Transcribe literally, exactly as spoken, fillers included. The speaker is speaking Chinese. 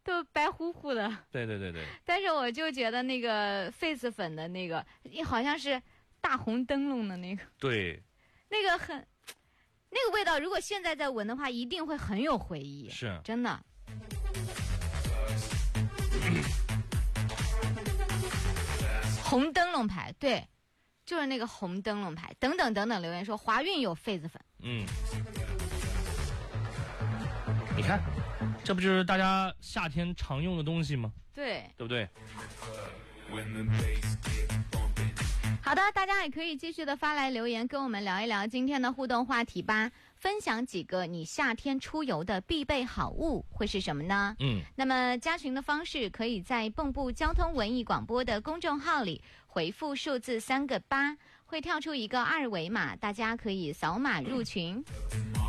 都白乎乎的。 对对对对。 但是我就觉得那个 face 粉的那个，好像是大红灯笼的那个。 对。 那个很，那个味道，如果现在再闻的话，一定会很有回忆。 是。 真的。红灯笼牌，对，就是那个红灯笼牌。等等等等，留言说华韵有痱子粉。 嗯。你看，这不就是大家夏天常用的东西吗？ 对， 对不对？ 好的，大家也可以继续的发来留言，跟我们聊一聊今天的互动话题吧。分享几个你夏天出游的必备好物会是什么呢？ 嗯， 那么加群的方式可以在蚌埠交通文艺广播的公众号里回复数字三个八，会跳出一个二维码，大家可以扫码入群。